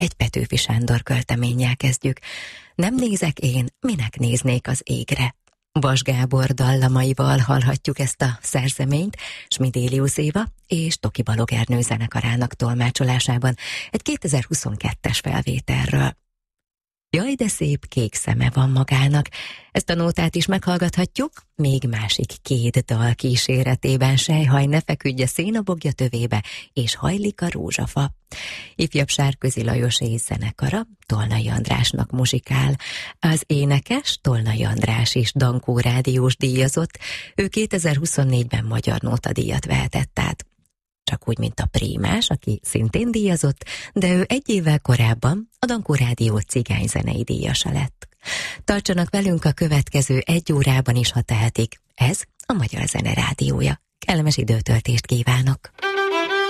Egy Petőfi Sándor költeménnyel kezdjük. Nem nézek én, minek néznék az égre. Vas Gábor dallamaival hallhatjuk ezt a szerzeményt, Smidélius Éva és Toki Balog Ernő zenekarának tolmácsolásában egy 2022-es felvételről. Jaj, de szép kék szeme van magának. Ezt a nótát is meghallgathatjuk, még másik két dal kíséretében, Sejhaj, ne feküdj a szénabogja tövébe, és Hajlik a rózsafa. Ifjabb Sárközi Lajos és zenekara Tolnai Andrásnak muzsikál. Az énekes Tolnai András is Dankó rádiós díjazott, ő 2024-ben Magyar Nótadíjat vehetett át. Csak úgy, mint a Prímás, aki szintén díjazott, de ő egy évvel korábban a Dankó Rádió cigányzenei díjasa lett. Tartsanak velünk a következő 1 órában is, ha tehetik. Ez a Magyar Zene Rádiója. Kellemes időtöltést kívánok!